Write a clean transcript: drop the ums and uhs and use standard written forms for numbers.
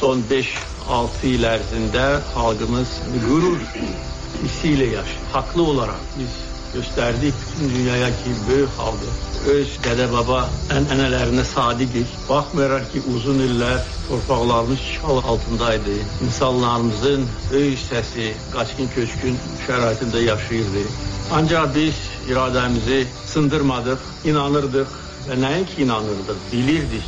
son 5-6 il ərzində xalqımız qürur hissiyle yaşıyor. Haklı olarak biz gösterdik bütün dünyaya ki böyük xalqı öz dədə-baba ənənələrinə sadiqik. Baxmayaraq ki uzun illər torpaqlarımız işğal altındaydı. İnsanlarımızın böyük hissəsi qaçqın köçkün şəraitində yaşayırdı. Ancaq biz iradəmizi sındırmadıq, inanırdıq və nəinki inanırdıq, bilirdik